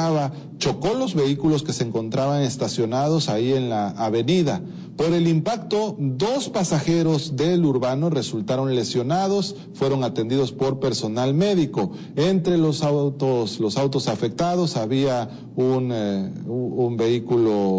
viajaba chocó los vehículos que se encontraban estacionados ahí en la avenida. Por el impacto, 2 pasajeros del Urbano resultaron lesionados, fueron atendidos por personal médico. Entre los autos afectados había un vehículo